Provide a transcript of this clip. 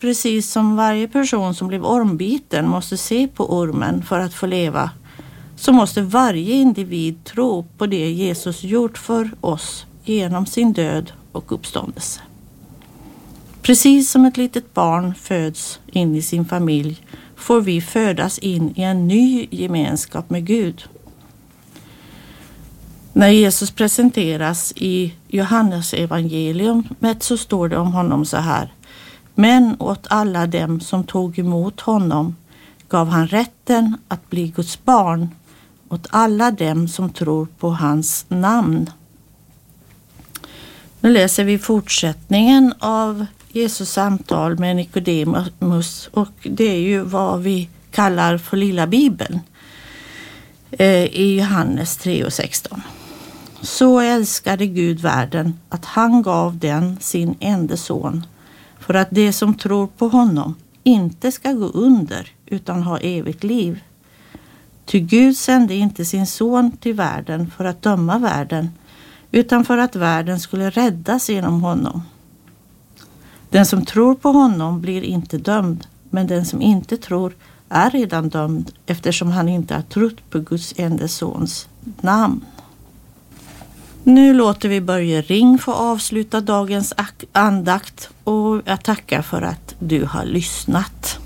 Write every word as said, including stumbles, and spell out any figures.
precis som varje person som blev ormbiten måste se på ormen för att få leva, så måste varje individ tro på det Jesus gjort för oss genom sin död och uppståndelse. Precis som ett litet barn föds in i sin familj får vi födas in i en ny gemenskap med Gud. När Jesus presenteras i Johannes evangelium så står det om honom så här: men åt alla dem som tog emot honom gav han rätten att bli Guds barn, åt alla dem som tror på hans namn. Nu läser vi fortsättningen av Jesus samtal med Nikodemus, och det är ju vad vi kallar för lilla Bibeln i Johannes tre och sexton. Så älskade Gud världen att han gav den sin enda son, för att det som tror på honom inte ska gå under utan ha evigt liv. Ty Gud sände inte sin son till världen för att döma världen, utan för att världen skulle räddas genom honom. Den som tror på honom blir inte dömd, men den som inte tror är redan dömd, eftersom han inte har trott på Guds enda sons namn. Nu låter vi Börje Ring få avsluta dagens andakt, och jag tackar för att du har lyssnat.